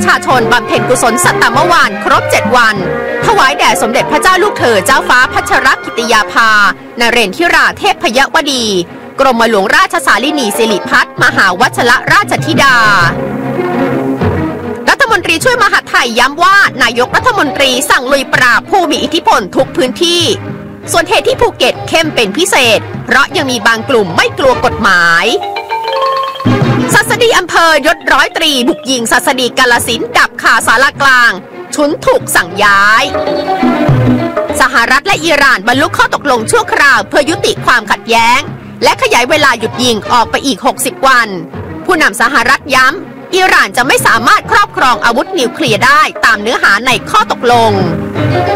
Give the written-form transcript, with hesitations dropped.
ชาชนบำเพ็ญกุศลสัตตมวานครบ7 วันถวายแด่สมเด็จพระเจ้าลูกเธอเจ้าฟ้าพัชรกิติยาภานเรนทิราเทพยวดีกรมหลวงราชสาลินีสิริพัฒน์มหาวัชรราชธิดารัฐมนตรีช่วยมหาดไทยย้ำว่านายกรัฐมนตรีสั่งลุยปราบผู้มีอิทธิพลทุกพื้นที่ส่วนเหตุที่ภูเก็ตเข้มเป็นพิเศษเพราะยังมีบางกลุ่มไม่กลัวกฎหมายศัสดีอำเภอยศร้อยตรีบุกยิงศัสดีกาฬสินธุ์ดับคาศาลากลางฉุนถูกสั่งย้ายสหรัฐและอิหร่านบรรลุข้อตกลงชั่วคราวเพื่อยุติความขัดแย้งและขยายเวลาหยุดยิงออกไปอีก60 วันผู้นำสหรัฐย้ำอิหร่านจะไม่สามารถครอบครองอาวุธนิวเคลียร์ได้ตามเนื้อหาในข้อตกลง